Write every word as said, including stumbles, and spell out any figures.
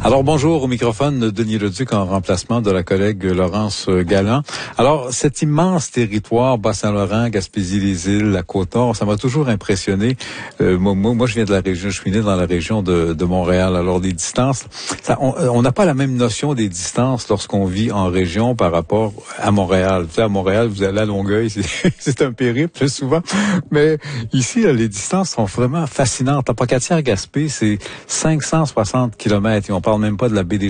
Alors bonjour, au microphone de Denis Leduc en remplacement de la collègue Laurence Galland. Alors cet immense territoire, Bas-Saint-Laurent, Gaspésie-les-Îles, la Côte-Nord, ça m'a toujours impressionné. Euh, moi, moi, je viens de la région, je suis né dans la région de, de Montréal. Alors des distances, ça, on n'a pas la même notion des distances lorsqu'on vit en région par rapport à Montréal. Tu sais, à Montréal, vous allez à Longueuil, c'est, c'est un périple souvent. Mais ici, là, les distances sont vraiment fascinantes. La Pocatière-Gaspé, c'est cinq cent soixante kilomètres et on parle même pas de la baie des